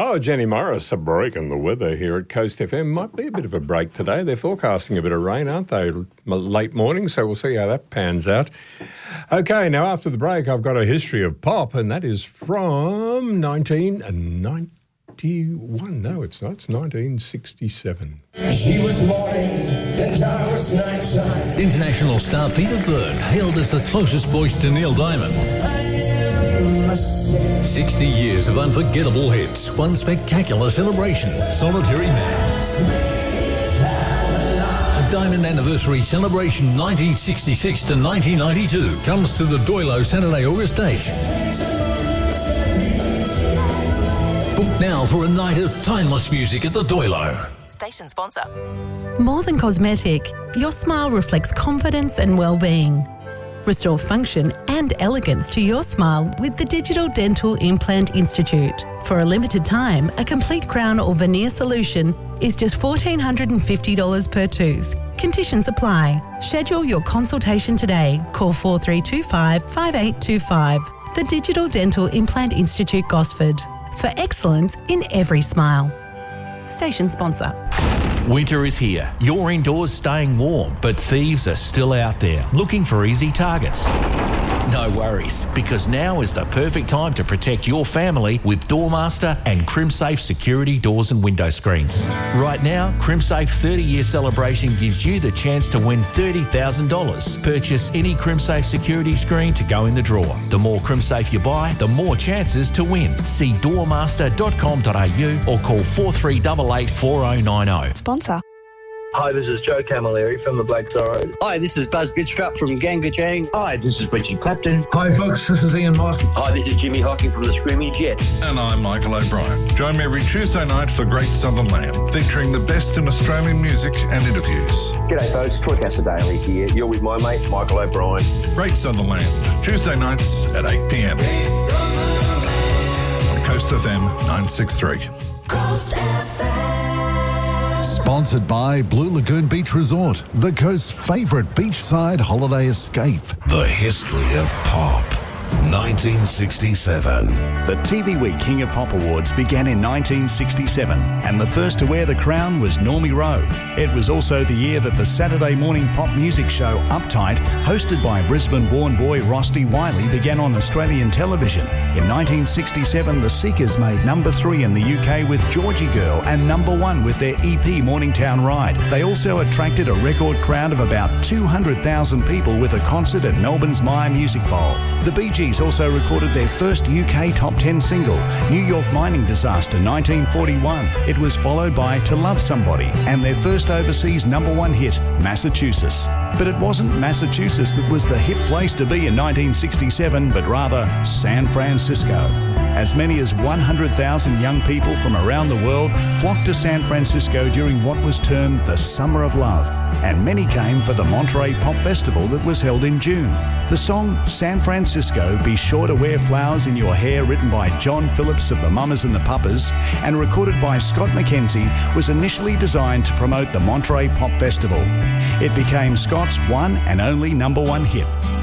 Oh, Jenny Morris, a break in the weather here at Coast FM. Might be a bit of a break today. They're forecasting a bit of rain, aren't they? Late morning, so we'll see how that pans out. Okay, now after the break, I've got a history of pop, and that is from 1991. No, it's not. It's 1967. He was morning, and I was nighttime. International star Peter Byrne, hailed as the closest voice to Neil Diamond. 60 years of unforgettable hits, one spectacular celebration, Solitary Man. A Diamond Anniversary Celebration 1966 to 1992 comes to the Doilo Saturday, August 8. Book now for a night of timeless music at the Doilo. Station sponsor. More than cosmetic, your smile reflects confidence and well-being. Restore function and elegance to your smile with the Digital Dental Implant Institute. For a limited time, a complete crown or veneer solution is just $1,450 per tooth. Conditions apply. Schedule your consultation today. Call 4325 5825. The Digital Dental Implant Institute, Gosford. For excellence in every smile. Station sponsor. Winter is here. You're indoors staying warm, but thieves are still out there looking for easy targets. No worries, because now is the perfect time to protect your family with Doormaster and CrimSafe security doors and window screens. Right now, CrimSafe 30-year celebration gives you the chance to win $30,000. Purchase any CrimSafe security screen to go in the draw. The more CrimSafe you buy, the more chances to win. See doormaster.com.au or call 4388 4090. Sponsor. Hi, this is Joe Camilleri from the Black Zorro. Hi, this is Buzz Bidstrup from Gangajang. Hi, this is Richie Clapton. Hi, folks, this is Ian Moss. Hi, this is Jimmy Hocking from the Screaming Jets. And I'm Michael O'Brien. Join me every Tuesday night for Great Southern Land, featuring the best in Australian music and interviews. G'day, folks. Troy Casadale here. You're with my mate, Michael O'Brien. Great Southern Land, Tuesday nights at 8 p.m. on Coast FM 963. Coast FM. Sponsored by Blue Lagoon Beach Resort, the coast's favourite beachside holiday escape. The history of pop. 1967. The TV Week King of Pop Awards began in 1967, and the first to wear the crown was Normie Rowe. It was also the year that the Saturday morning pop music show Uptight, hosted by Brisbane-born boy Rusty Wiley, began on Australian television. In 1967, the Seekers made number 3 in the UK with Georgie Girl and number 1 with their EP Morningtown Ride. They also attracted a record crowd of about 200,000 people with a concert at Melbourne's Myer Music Bowl. The Bee Gees also recorded their first UK top 10 single, New York Mining Disaster 1941. It was followed by To Love Somebody and their first overseas number 1 hit, Massachusetts. But it wasn't Massachusetts that was the hip place to be in 1967, but rather San Francisco. As many as 100,000 young people from around the world flocked to San Francisco during what was termed the Summer of Love, and many came for the Monterey Pop Festival that was held in June. The song San Francisco, Be Sure to Wear Flowers in Your Hair, written by John Phillips of the Mamas and the Papas and recorded by Scott McKenzie, was initially designed to promote the Monterey Pop Festival. It became Scott's one and only number 1 hit.